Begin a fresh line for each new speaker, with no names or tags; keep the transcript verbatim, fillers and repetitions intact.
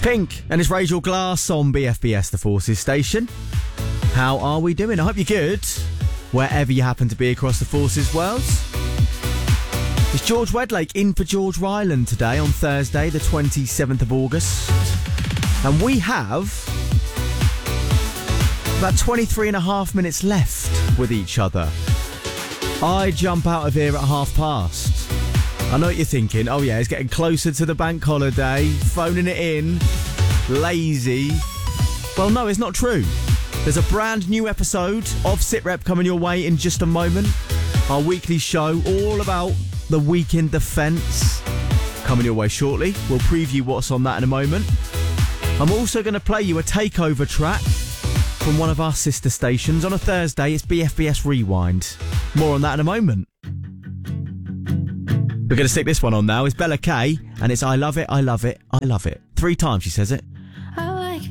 Pink, and it's Rachel Glass on B F B S, the Forces station. How are we doing? I hope you're good, wherever you happen to be across the Forces world. It's George Wedlake in for George Ryland today on Thursday, the twenty-seventh of August. And we have about twenty-three and a half minutes left with each other. I jump out of here at half past. I know what you're thinking. Oh yeah, it's getting closer to the bank holiday, phoning it in, lazy. Well, no, it's not true. There's a brand new episode of SitRep coming your way in just a moment. Our weekly show all about the week in defence coming your way shortly. We'll preview what's on that in a moment. I'm also going to play you a takeover track from one of our sister stations. On a Thursday, it's B F B S Rewind. More on that in a moment. We're going to stick this one on now. It's Bella K, and it's I love it, I love it, I love it. Three times she says it.